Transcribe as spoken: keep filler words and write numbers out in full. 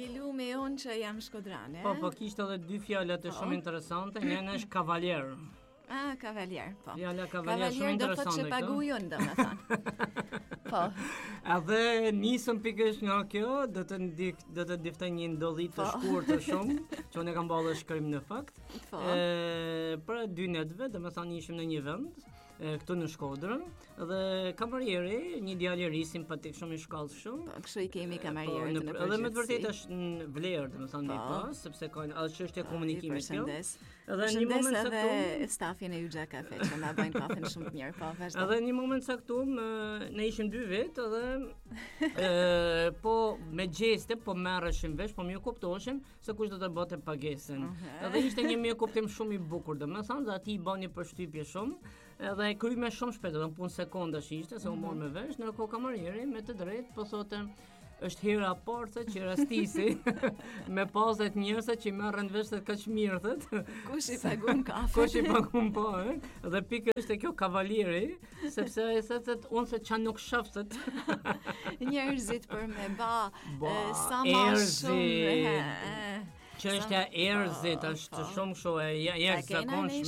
lumi unë që jam shkodrane. Po, po, kishte edhe dy fjalë të shumë interesante, njëna është kavalier. Ah, kavalier, po. Fjala kavalier shumë interesante. Kavalier do thotë që pagujon, domethënë. Po. Edhe nisëm pikërisht nga kjo, do të ndik, do të diftoj një ndolli të shkurtër shumë, që unë e kam ballë shkrim në fakt. Po. E, për dy netëve, domethënë ishim në një vend, e, këtu në Shkodër, dhe kamarieri, një djalë i ri simpatik, shumë i shkallshëm. Po, kështu i kemi kamarierët në përgjithësi. Edhe me të vërtetë është në vlerë, domethënë më pas, sepse kanë edhe çështje komunikimi kjo. Edhe në një moment saktum stafin e Yuja Cafe që na bëjnë kafen shumë të mirë, po vazhdo. Edhe në një moment saktum ne ishim dy vetë edhe e, po me gjeste po merreshim vesh, po mirë kuptoheshim se kush do të bëte pagesën. Uh-huh. Edhe ishte një mirë kuptim shumë i bukur, domethënë dhe aty i bën një përshtypje shumë, edhe e kryi me shumë shpejt, edhe në punë sekondash ishte, se u mor me vesh, ndërkohë kamarieri me të drejtë po thotë është hera parë që rastisi me pasat njerëz që merren vesh se kaq mirë thot. Kush i pagun kafe? Kush i pagun po, e? Dhe pikërisht e kjo kavalieri, sepse ai thotë unë se çan nuk shoh thot. Njerëzit për me ba, ba e, sa më shumë. Që është ja erzit, është shumë shumë e jashtëzakonshme.